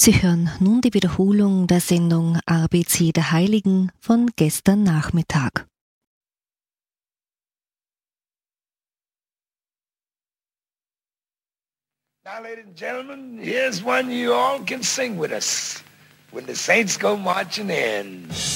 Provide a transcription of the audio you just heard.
Sie hören nun die Wiederholung der Sendung ABC der Heiligen von gestern Nachmittag. Now, ladies and gentlemen, here's one you all can sing with us when the saints go marching in.